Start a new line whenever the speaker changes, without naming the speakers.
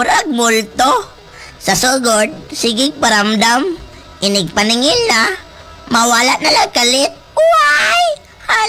murag multo. Sa sugod, sigig paramdam. Inig paningil na, mawala na lang kalit.